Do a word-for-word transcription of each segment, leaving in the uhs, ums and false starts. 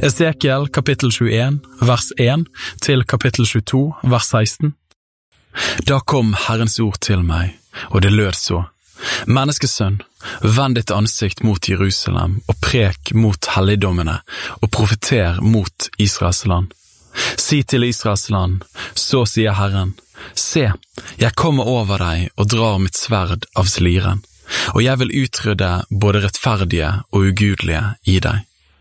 Esekiel kapittel tjueen, vers én, til kapittel tjueto, vers seksten. Da kom Herrens ord til meg, og det lød så: Menneskesønn, vend ditt ansikt mot Jerusalem, og prek mot helligdommene, og profeter mot Israels land. Si til Israels land, så sier Herren: Se, jeg kommer over deg og drar mitt sverd av sliren, og jeg vil utrydde både rettferdige og ugudelige i deg.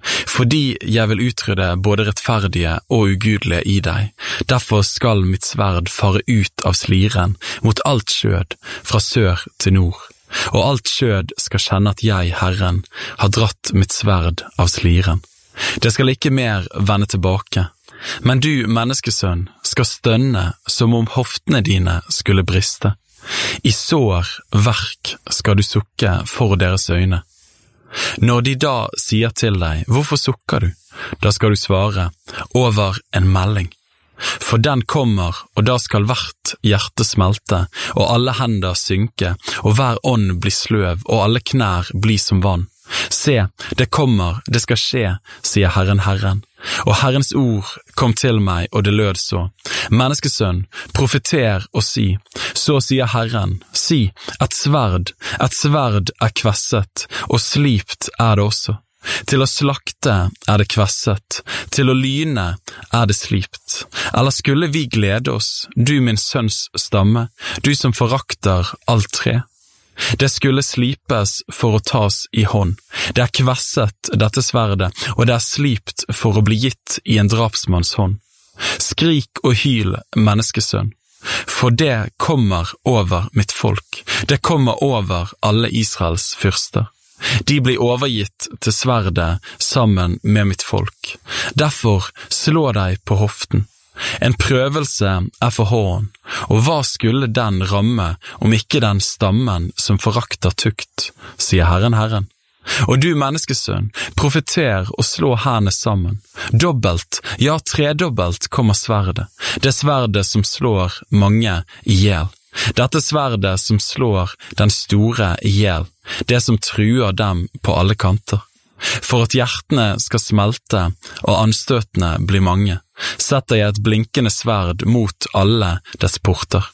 Fordi jeg vil utrydde både rettferdige og ugudelige i deg, derfor skal mitt sverd fare ut av sliren mot alt skjød fra sør til nord, og alt skjød skal kjenne at jeg, Herren, har dratt mitt sverd av sliren. Det skal ikke mer vende tilbake, men du, menneskesønn, skal stønne som om hoftene dine skulle briste. I sår verk skal du sukke for deres øyne. Når de da sier til deg, hvorfor sukker du? Da skal du svare, over en melding. For den kommer, og da skal hvert hjerte smelte, og alle hender synke, og hver ånd bli sløv, og alle knær bli som vann. Se, det kommer, det skal skje, sier Herren Herren. Og Herrens ord kom til meg, og det lød så: Menneskesønn, profeter og si, så sier Herren, si, et sverd, et sverd er kvesset, og slipt er det også. Til å slakte er det kvesset, til å lyne er det slipt. Eller skulle vi glede oss, du min sønns stamme, du som forakter alt tre? Det skulle slipes for å tas i hånd. Det er kvesset, dette sverdet, og det er slipt for å bli gitt i en drapsmanns hånd. Skrik og hyl, menneskesønn, for det kommer over mitt folk. Det kommer over alle Israels fyrster. De blir overgitt til sverdet sammen med mitt folk. Derfor slå deg på hoften. En prøvelse er for hård, og hva skulle den ramme om ikke den stammen som forakter tukt, sier Herren Herren. Og du, menneskesønn, profeter og slå hendene sammen. Dobbelt, ja tredobbelt kommer sverdet, det sverdet som slår mange ihjel. Dette sverdet som slår den store ihjel, det som truer dem på alle kanter. For at hjertene skal smelte og anstøtene bli mange, setter jeg et blinkende sverd mot alle dets porter.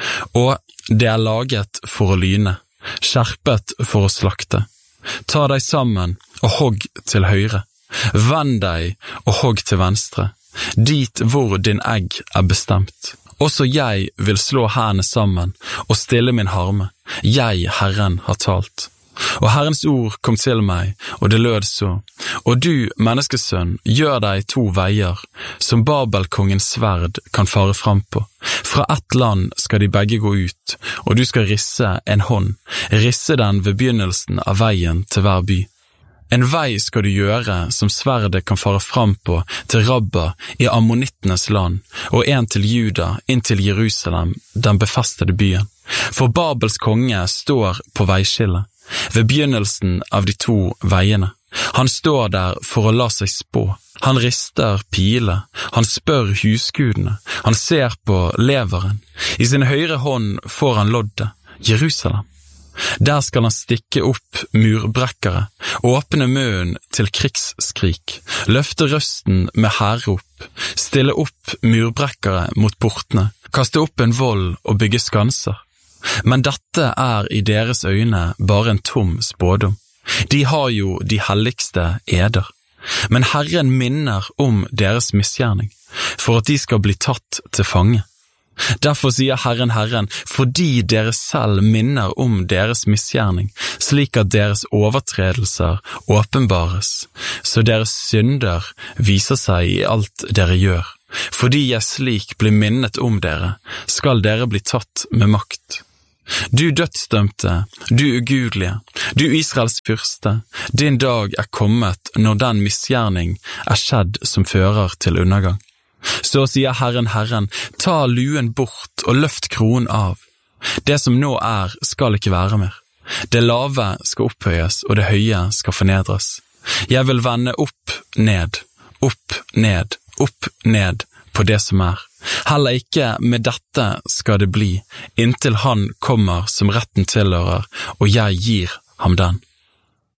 Og det er laget for å lyne, skjerpet for å slakte. Ta deg sammen og hogg til høyre, vend deg og hogg til venstre, dit hvor din egg er bestemt. Også jeg vil slå hendene sammen og stille min harme. Jeg, Herren, har talt. Og Herrens ord kom til meg, og det lød så: Og du, menneskesønn, gjør deg to veier, som Babelkongens sverd kan fare fram på. Fra ett land skal de begge gå ut, og du skal risse en hånd, risse den ved begynnelsen av veien til hver by. En vei skal du gjøre som sverdet kan fare fram på til Rabba i ammonittenes land, og en til Juda inn til Jerusalem, den befestede byen. For Babels konge står på veiskillet, ved begynnelsen av de to veiene. Han står der for å la seg spå. Han rister pile, han spør husgudene, han ser på leveren. I sin høyre hånd får han loddet, Jerusalem. Der skal han stikke opp murbrekkere, åpne munnen til krigsskrik, løfte røsten med hærrop, stille opp murbrekkere mot portene, kaste opp en vold og bygge skanser. Men dette er i deres øyne bare en tom spådom. De har jo de helligste eder. Men Herren minner om deres misgjerning, for at de skal bli tatt til fange. Derfor sier Herren Herren, fordi dere selv minner om deres misgjerning, slik at deres overtredelser åpenbares, så deres synder viser seg i alt dere gjør. Fordi jeg slik blir minnet om dere, skal dere bli tatt med makt. Du dødsdømte, du ugudelige, du Israels fyrste, din dag er kommet når den misgjerning er skjedd som fører til undergang. Så sier Herren Herren, ta luen bort og løft kronen av. Det som nå er skal ikke være mer. Det lave skal opphøyes og det høye skal fornedres. Jeg vil vende opp, ned, opp, ned, opp, ned på det som er. Heller ikke med dette skal det bli, inntil han kommer som retten tilhører, og jeg gir ham den.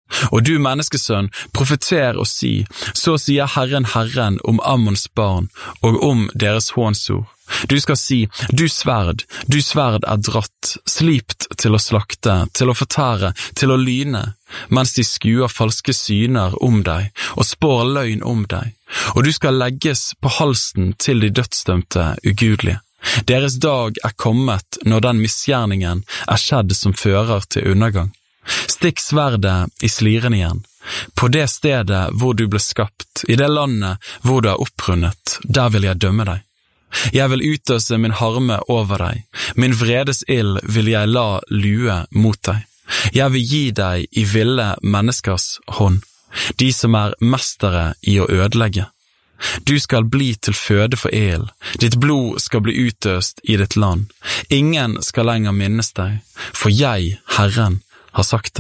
Og du, menneskesønn, profeter og si, så sier Herren Herren om Ammons barn og om deres hånsord. Du skal si, du sverd, du sverd er dratt, slipt til å slakte, til å fortære, til å lyne, mens de skuer falske syner om deg og spår løgn om deg, og du skal legges på halsen til de dødsdømte ugudelige. Deres dag er kommet når den misgjerningen er skjedd som fører til undergang. Stikk sverdet i sliren igjen. På det stedet hvor du ble skapt, i det landet hvor du er opprunnet, der vil jeg dømme deg. Jeg vil utøse min harme over deg, min vredes ild vil jeg la lue mot deg. Jeg vil gi deg i ville menneskers hånd, de som er mestere i å ødelegge. Du skal bli til føde for ild, ditt blod skal bli utøst i ditt land. Ingen skal lenger minnes deg, for jeg, Herren, har sagt det.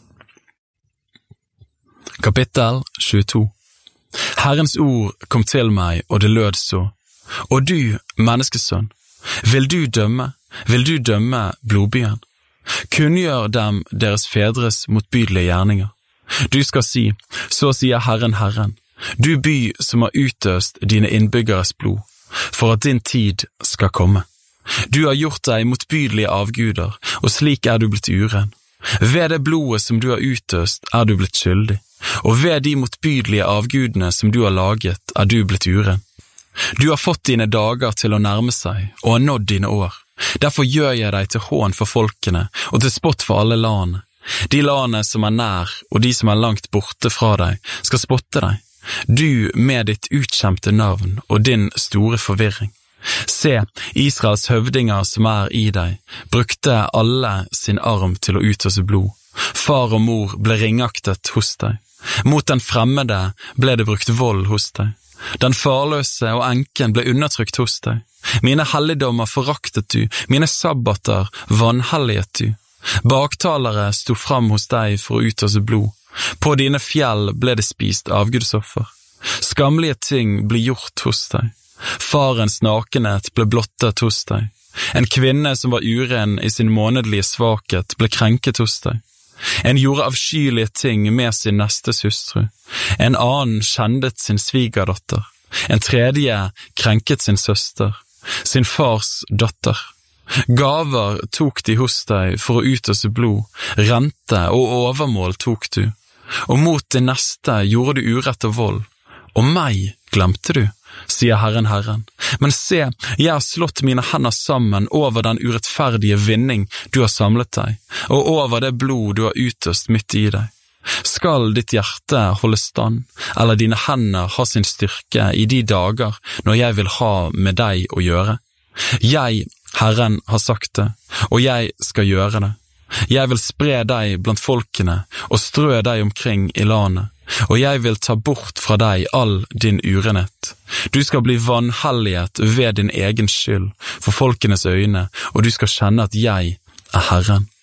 Kapittel tjueto. Herrens ord kom til meg, og det lød så. Og du, menneskesønn, vil du dømme, vil du dømme blodbyen? Kunngjør dem deres fedres motbydelige gjerninger. Du skal si, så sier Herren Herren, du by som har utøst dine innbyggeres blod, for at din tid skal komme. Du har gjort deg motbydelige avguder, og slik er du blitt uren. Ved det blodet som du har utøst er du blitt skyldig, og ved de motbydelige avgudene som du har laget er du blitt uren. Du har fått dine dager til å nærme seg, og har nådd dine år. Derfor gjør jeg deg til hån for folkene, og til spott for alle landene. De landene som er nær, og de som er langt borte fra deg, skal spotte deg. Du med ditt utkjempte navn og din store forvirring. Se, Israels høvdinger som er i deg, brukte alle sin arm til å utøse blod. Far og mor ble ringaktet hos deg. Mot den fremmede ble det brukt vold hos deg. Den farløse og enken ble undertrykt hos deg. Mine helligdommer foraktet du, mine sabbater vanhelliget du. Baktalere sto fram hos deg for å utøse blod. På dine fjell ble det spist avgudsoffer. Skamlige ting ble gjort hos deg. Farens nakenhet ble blottet hos deg. En kvinne som var uren i sin månedlige svakhet ble krenket hos deg. En gjorde avskyelige ting med sin nestes hustru. En annen skjendet sin svigerdatter. En tredje krenket sin søster, sin fars datter. Gaver tok de hos deg for å utøse blod, rente og overmål tok du. Og mot din neste gjorde du urett og vold. Og meg glemte du, sier Herren Herren. Men se, jeg har slått mine hender sammen over den urettferdige vinning du har samlet deg, og over det blod du har utøst midt i deg. Skal ditt hjerte holde stand, eller dine hender ha sin styrke i de dager når jeg vil ha med deg å gjøre? Jeg, Herren, har sagt det, og jeg skal gjøre det. Jeg vil spre deg blant folkene og strø deg omkring i landet, og jeg vil ta bort fra deg all din urenhet. Du skal bli vanhelliget ved din egen skyld for folkenes øyne, og du skal kjenne at jeg er Herren.